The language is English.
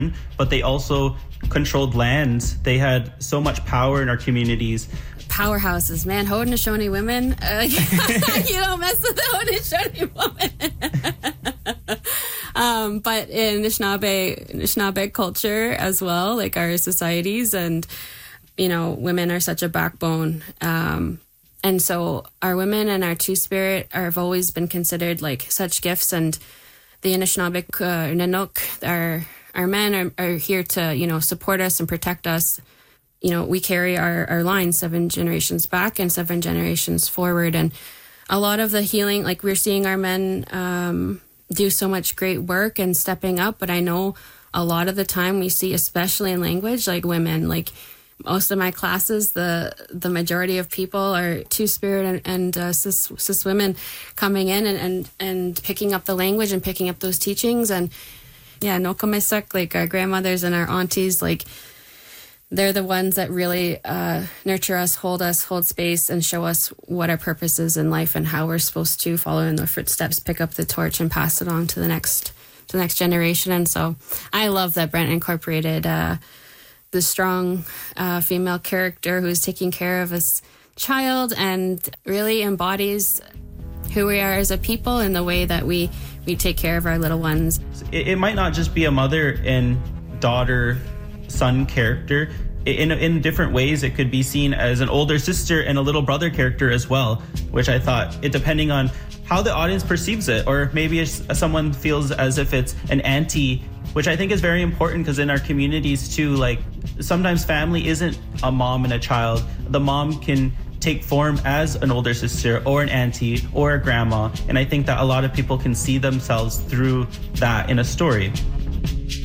but they also controlled lands. They had so much power in our communities. Powerhouses, man. Haudenosaunee women. You don't mess with the Haudenosaunee woman. But in Anishinaabe culture as well, like our societies, and, you know, women are such a backbone. And so our women and our Two-Spirit have always been considered like such gifts. And the Anishinaabe Nanook, our men are here to, you know, support us and protect us. You know, we carry our line 7 generations back and 7 generations forward. And a lot of the healing, like we're seeing our men do so much great work and stepping up. But I know a lot of the time we see, especially in language, like women, like most of my classes, the majority of people are Two-Spirit and cis women coming in and picking up the language and picking up those teachings. And yeah, Nokomisuk, like our grandmothers and our aunties, like they're the ones that really nurture us, hold space, and show us what our purpose is in life and how we're supposed to follow in their footsteps, pick up the torch and pass it on to the next generation. And so I love that Brent incorporated the strong female character who's taking care of his child and really embodies who we are as a people in the way that we take care of our little ones. It might not just be a mother and daughter son character. In different ways, it could be seen as an older sister and a little brother character as well, which I thought, depending on how the audience perceives it, or maybe if someone feels as if it's an auntie, which I think is very important, because in our communities too, like sometimes family isn't a mom and a child. The mom can take form as an older sister or an auntie or a grandma, and I think that a lot of people can see themselves through that in a story.